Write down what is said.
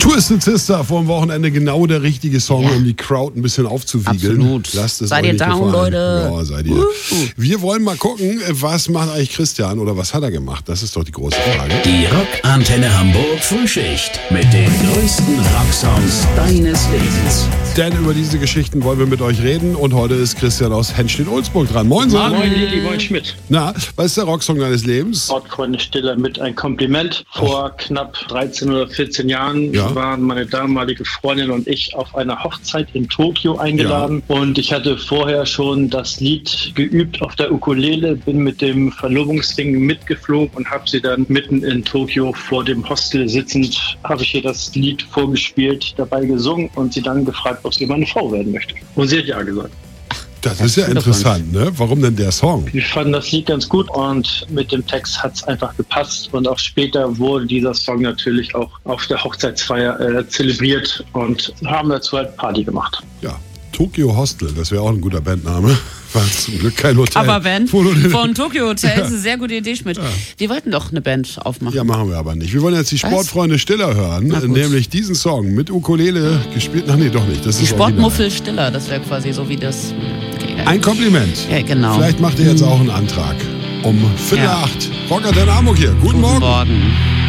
Twisted Sister vor dem Wochenende genau der richtige Song, um die Crowd ein bisschen aufzuwiegeln. Absolut. Lasst es Seid euch ihr nicht down, gefallen. Leute? Ja, seid ihr. Wir wollen mal gucken, was macht eigentlich Christian oder was hat er gemacht? Das ist doch die große Frage. Die Rockantenne Hamburg Frühschicht mit den größten Rocksongs deines Lebens. Denn über diese Geschichten wollen wir mit euch reden und heute ist Christian aus Henstedt-Ulzburg dran. Moin, Sohn. Moin, Lili, moin, Schmidt. Na, was ist der Rocksong deines Lebens? Ortfreunde Stiller mit ein Kompliment. Vor knapp 13 oder 14 Jahren waren meine damalige Freundin und ich auf einer Hochzeit in Tokio eingeladen. Und ich hatte vorher schon das Lied geübt auf der Ukulele, bin mit dem Verlobungsring mitgeflogen und habe sie dann mitten in Tokio vor dem Hostel sitzend, habe ich ihr das Lied vorgespielt, dabei gesungen und sie dann gefragt, ob sie meine Frau werden möchte. Und sie hat ja gesagt. Das ist ja interessant, ne? Warum denn der Song? Wir fanden das Lied ganz gut und mit dem Text hat es einfach gepasst. Und auch später wurde dieser Song natürlich auch auf der Hochzeitsfeier zelebriert und haben dazu halt Party gemacht. Ja, Tokyo Hostel, das wäre auch ein guter Bandname. War zum Glück kein Hotel. Aber Band von Tokyo Hotel ist eine sehr gute Idee, Schmidt. Ja. Wir wollten doch eine Band aufmachen. Ja, machen wir aber nicht. Wir wollen jetzt die Sportfreunde Stiller hören, nämlich diesen Song mit Ukulele gespielt. Ach nee, doch nicht. Das die ist Sportmuffel Stiller, das wäre quasi so wie das... Ein Kompliment. Ja, genau. Vielleicht macht ihr jetzt auch einen Antrag. Um 7:45. Rockantenne Hamburg hier. Guten Morgen.